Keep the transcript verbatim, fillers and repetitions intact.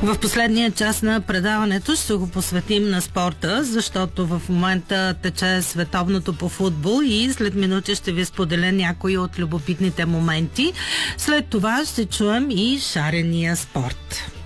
В последния част на предаването ще го посветим на спорта, защото в момента тече световното по футбол и след минути ще ви споделя някои от любопитните моменти. След това ще чуем и шарения спорт.